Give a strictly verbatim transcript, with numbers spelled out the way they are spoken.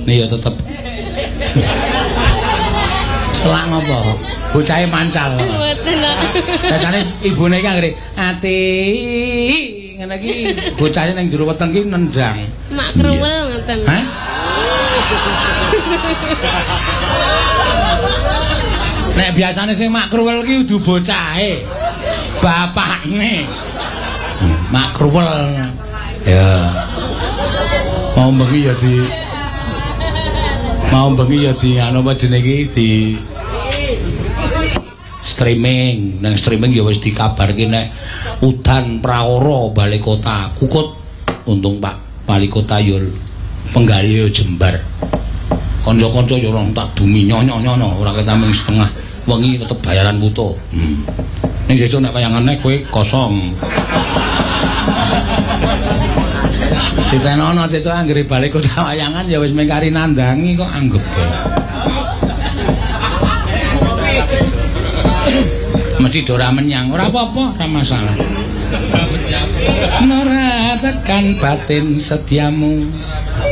Nih ya tetep. Selang apa? Bocahe mancal. Mboten. Biasane ibune iki anggere ati ngene iki bocahe ning jero weteng iki nendang. Mak kruwel ngoten. Hah? Nek biasane sing mak kruwel ki kudu bocahe. Bapakne. Mak kruwel. Ya. Mau bengi ya di Mau bengi ya di anu apa jenenge iki di streaming. Nang streaming ya wis dikabarke nek udan prawara bali kota. Kukut untung Pak Wali Kota Yul penggali Jembar. Kanca-kanca ya ora tak dumi nyonyok-nyono ora ketaming setengah wengi tetep bayaran putu. Hmm. Ning sesuk nek wayangane kowe kosong. Ditenono sesuk anggere balik kota wayangan ya wis mengkari nandangi kok anggap. Mesti ora menyang, ora apa-apa, ora masalah. Ora tekan batin setiamu.